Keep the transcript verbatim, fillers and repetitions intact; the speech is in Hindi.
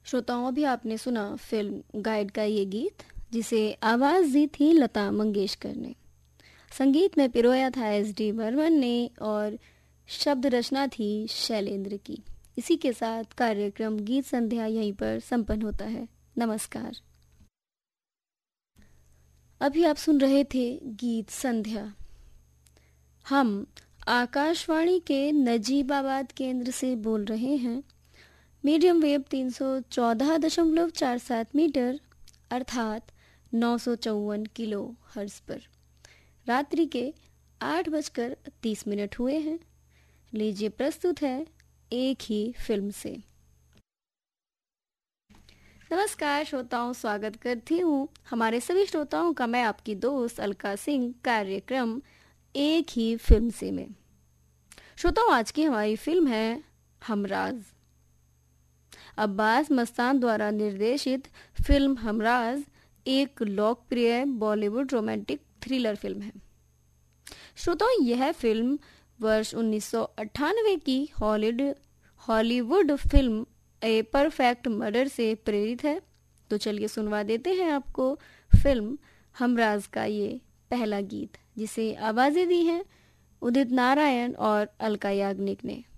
श्रोताओं, अभी आपने सुना फिल्म गाइड का ये गीत, जिसे आवाज़ दी थी लता मंगेशकर ने। संगीत में पिरोया था एस डी बर्मन ने और शब्द रचना थी शैलेंद्र की। इसी के साथ कार्यक्रम गीत संध्या यहीं पर संपन्न होता है। नमस्कार। अभी आप सुन रहे थे गीत संध्या। हम आकाशवाणी के नजीबाबाद केंद्र से बोल रहे हैं। मीडियम वेव तीन सौ चौदह दशमलव चार सात मीटर अर्थात नौ सौ चौवन किलो हर्ट्ज पर रात्रि के आठ बजकर तीस मिनट हुए हैं। लीजिए, प्रस्तुत है एक ही फिल्म से। नमस्कार श्रोताओं, स्वागत करती हूँ हमारे सभी श्रोताओं का मैं आपकी दोस्त अलका सिंह कार्यक्रम एक ही फिल्म से में। श्रोताओं, आज की हमारी फिल्म है हमराज। अब्बास मस्तान द्वारा निर्देशित फिल्म हमराज एक लोकप्रिय बॉलीवुड रोमांटिक थ्रिलर फिल्म है। श्रोताओं, यह फिल्म वर्ष उन्नीस सौ अट्ठानवे की Hollywood Hollywood film a perfect murder से प्रेरित है। तो चलिए सुनवा देते हैं आपको फिल्म हमराज का ये पहला गीत, जिसे आवाजें दी हैं उदित नारायण और अलका याग्निक ने।